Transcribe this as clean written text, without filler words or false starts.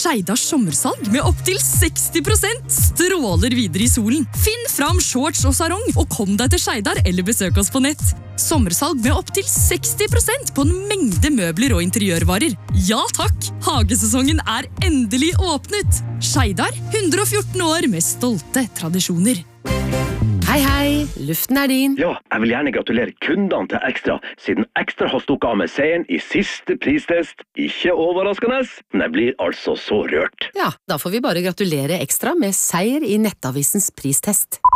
Skeidars sommersalg med opp til 60%. Stråler videre i solen. Finn fram shorts og sarong, og kom deg til Skeidar eller besøk oss på nett. Sommersalg med opp til 60% på en mengde møbler og interiørvarer. Ja takk, hagesesongen er endelig åpnet. Skeidar, 114 år med stolte tradisjoner. Hei, hei, luften er din. Ja, jeg vil gjerne gratulere kundene til Ekstra, siden Ekstra har stukket av med seieren i siste pristest. Ikke overraskende, men jeg blir altså så rørt. Ja, da får vi bare gratulere Ekstra med seier i Nettavisens pristest.